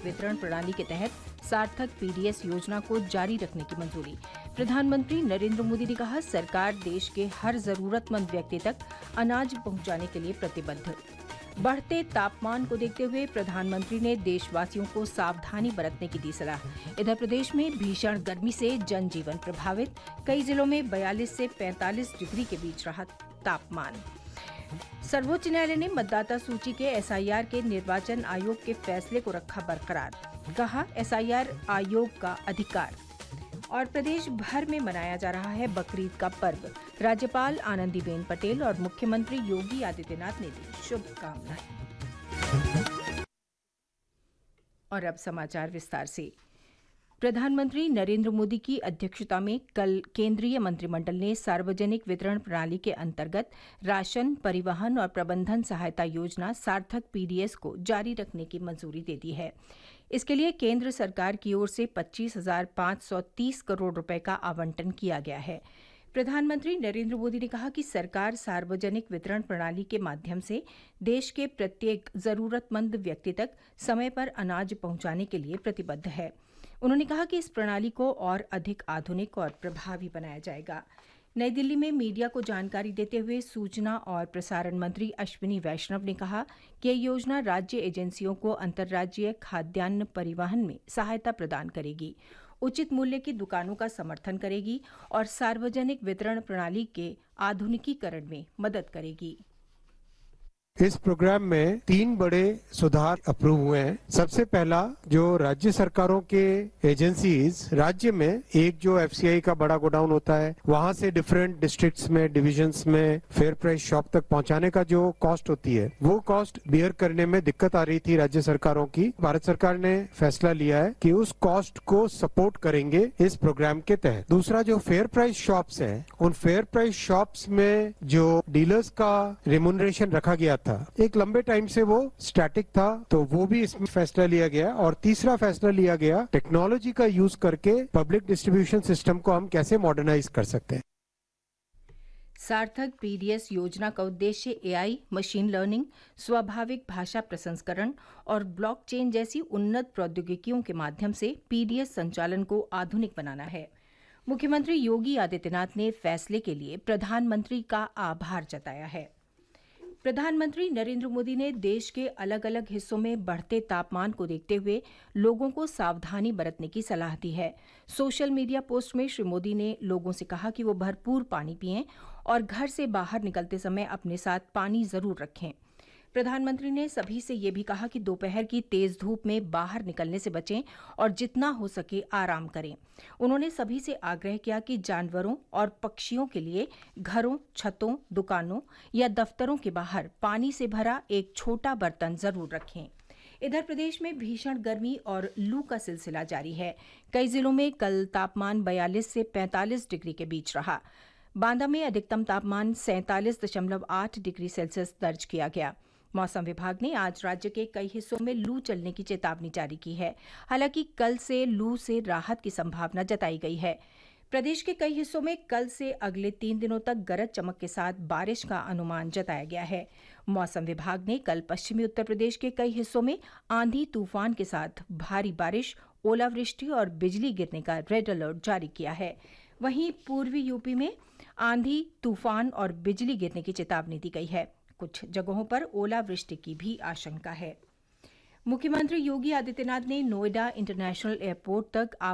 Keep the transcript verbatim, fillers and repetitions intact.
वितरण प्रणाली के तहत सार्थक पीडीएस योजना को जारी रखने की मंजूरी। प्रधानमंत्री नरेंद्र मोदी ने कहा, सरकार देश के हर जरूरतमंद व्यक्ति तक अनाज पहुंचाने के लिए प्रतिबद्ध। बढ़ते तापमान को देखते हुए प्रधानमंत्री ने देशवासियों को सावधानी बरतने की दी सलाह। इधर प्रदेश में भीषण गर्मी से जनजीवन प्रभावित, कई जिलों में बयालीस से पैंतालीस डिग्री के बीच रहा तापमान। सर्वोच्च न्यायालय ने मतदाता सूची के एसआईआर के निर्वाचन आयोग के फैसले को रखा बरकरार, कहा एसआईआर आयोग का अधिकार। और प्रदेश भर में मनाया जा रहा है बकरीद का पर्व। राज्यपाल आनंदीबेन पटेल और मुख्यमंत्री योगी आदित्यनाथ ने दी शुभकामनाएं। और अब समाचार विस्तार से। प्रधानमंत्री नरेंद्र मोदी की अध्यक्षता में कल केंद्रीय मंत्रिमंडल ने सार्वजनिक वितरण प्रणाली के अंतर्गत राशन, परिवहन और प्रबंधन सहायता योजना सार्थक पीडीएस को जारी रखने की मंजूरी दे दी है। इसके लिए केंद्र सरकार की ओर से पच्चीस हजार पाँच सौ तीस करोड़ रुपए का आवंटन किया गया है। प्रधानमंत्री नरेंद्र मोदी ने कहा कि सरकार सार्वजनिक वितरण प्रणाली के माध्यम से देश के प्रत्येक जरूरतमंद व्यक्ति तक समय पर अनाज पहुंचाने के लिए प्रतिबद्ध है। उन्होंने कहा कि इस प्रणाली को और अधिक आधुनिक और प्रभावी बनाया जाएगा। नई दिल्ली में मीडिया को जानकारी देते हुए सूचना और प्रसारण मंत्री अश्विनी वैष्णव ने कहा कि यह योजना राज्य एजेंसियों को अंतर्राज्यीय खाद्यान्न परिवहन में सहायता प्रदान करेगी, उचित मूल्य की दुकानों का समर्थन करेगी और सार्वजनिक वितरण प्रणाली के आधुनिकीकरण में मदद करेगी। इस प्रोग्राम में तीन बड़े सुधार अप्रूव हुए हैं। सबसे पहला, जो राज्य सरकारों के एजेंसीज राज्य में एक जो एफसीआई का बड़ा गोडाउन होता है, वहां से डिफरेंट डिस्ट्रिक्ट्स में, डिविजन्स में फेयर प्राइस शॉप तक पहुंचाने का जो कॉस्ट होती है, वो कॉस्ट बियर करने में दिक्कत आ रही थी राज्य सरकारों की। भारत सरकार ने फैसला लिया है कि उस कॉस्ट को सपोर्ट करेंगे इस प्रोग्राम के तहत। दूसरा, जो फेयर प्राइस शॉप्स है, उन फेयर प्राइस शॉप्स में जो डीलर्स का रिम्यूनरेशन रखा गया था, एक लंबे टाइम से वो स्टैटिक था, तो वो भी इसमें फैसला लिया गया। और तीसरा फैसला लिया गया, टेक्नोलॉजी का यूज करके पब्लिक डिस्ट्रीब्यूशन सिस्टम को हम कैसे मॉडर्नाइज कर सकते हैं। सार्थक पीडीएस योजना का उद्देश्य एआई, मशीन लर्निंग, स्वाभाविक भाषा प्रसंस्करण और ब्लॉकचेन जैसी उन्नत प्रौद्योगिकियों के माध्यम से पीडीएस संचालन को आधुनिक बनाना है। मुख्यमंत्री योगी आदित्यनाथ ने फैसले के लिए प्रधानमंत्री का आभार जताया है। प्रधानमंत्री नरेंद्र मोदी ने देश के अलग अलग हिस्सों में बढ़ते तापमान को देखते हुए लोगों को सावधानी बरतने की सलाह दी है। सोशल मीडिया पोस्ट में श्री मोदी ने लोगों से कहा कि वो भरपूर पानी पिएं और घर से बाहर निकलते समय अपने साथ पानी जरूर रखें। प्रधानमंत्री ने सभी से ये भी कहा कि दोपहर की तेज धूप में बाहर निकलने से बचें और जितना हो सके आराम करें। उन्होंने सभी से आग्रह किया कि जानवरों और पक्षियों के लिए घरों, छतों, दुकानों या दफ्तरों के बाहर पानी से भरा एक छोटा बर्तन जरूर रखें। इधर प्रदेश में भीषण गर्मी और लू का सिलसिला जारी है। कई जिलों में कल तापमान बयालीस से पैंतालीस डिग्री के बीच रहा। बांदा में अधिकतम तापमान सैंतालीस दशमलव आठ डिग्री सेल्सियस दर्ज किया गया। मौसम विभाग ने आज राज्य के कई हिस्सों में लू चलने की चेतावनी जारी की है। हालांकि कल से लू से राहत की संभावना जताई गई है। प्रदेश के कई हिस्सों में कल से अगले तीन दिनों तक गरज चमक के साथ बारिश का अनुमान जताया गया है। मौसम विभाग ने कल पश्चिमी उत्तर प्रदेश के कई हिस्सों में आंधी तूफान के साथ भारी बारिश, ओलावृष्टि और बिजली गिरने का रेड अलर्ट जारी किया है। वहीं पूर्वी यूपी में आंधी, तूफान और बिजली गिरने की चेतावनी दी गई है। कुछ जगहों पर ओलावृष्टि की भी आशंका है। मुख्यमंत्री योगी आदित्यनाथ ने नोएडा इंटरनेशनल एयरपोर्ट तक